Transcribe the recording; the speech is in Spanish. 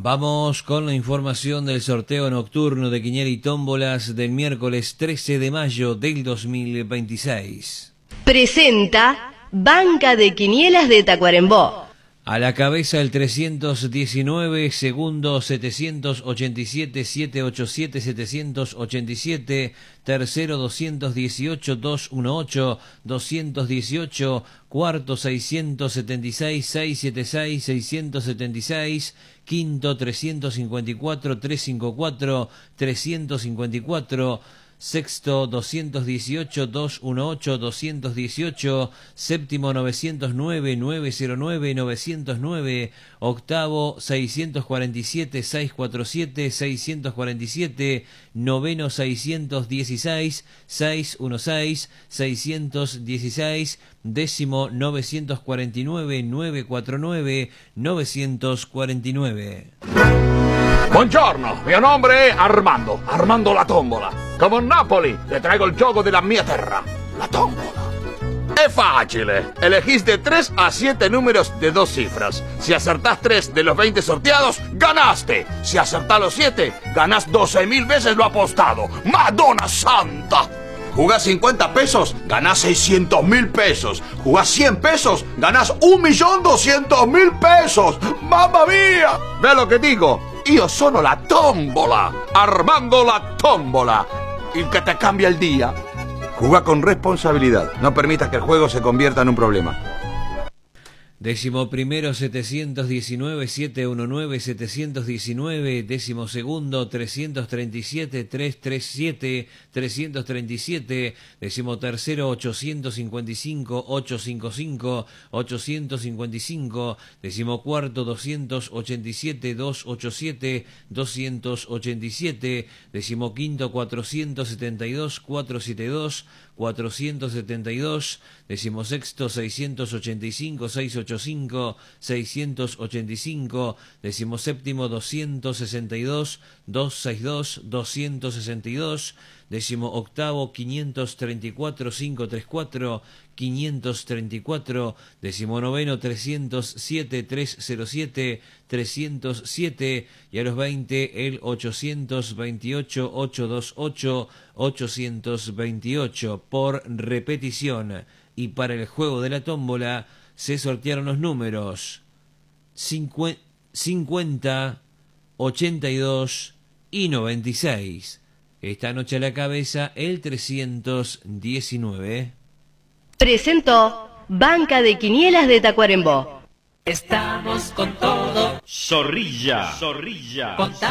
Vamos con la información del sorteo nocturno de Quiniela y Tómbolas del miércoles 13 de mayo del 2026. Presenta Banca de Quinielas de Tacuarembó. A la cabeza el 319, segundo 787, 787, 787, tercero 218, 218, 218, cuarto 676, 676, 676, quinto 354, 354, 354, sexto 218, 218, 218, séptimo 909, 909, 909, octavo 647, 647, 647, noveno 616, 616, 616, décimo 949, 949, 949. Buongiorno, mio nome è Armando la Tombola. Come Napoli, le traigo il gioco della mia terra, la tombola. Es fácil, elegís de 3 a 7 números de 2 cifras. Si acertás 3 de los 20 sorteados, ganaste. Si acertás los 7, ganás 12.000 veces lo apostado. ¡Madonna Santa! Jugás 50 pesos, ganás 600.000 pesos. Jugás 100 pesos, ganás 1.200.000 pesos. ¡Mamma mía! ¿Ve lo que digo? Io sono la tombola, Armando la Tombola, el que te cambia el día. Juega con responsabilidad, no permitas que el juego se convierta en un problema. Décimo primero 719, 719, 719, décimo segundo 337, 337, 337, décimo tercero 855, 855, 855, décimo cuarto 287, 287, 287, décimo quinto 472, 472, 472, decimosexto 685, 685, 685, decimoséptimo 262, 262, 262, decimoctavo 534, 534, 534, decimonoveno 307, 307, 307, y a los 20 el 828, 828, 828. Por repetición y para el juego de la tómbola se sortearon los números 50, 82 y 96. Esta noche a la cabeza el 319. Presentó Banca de Quinielas de Tacuarembó. Estamos con todo. Zorrilla. Contá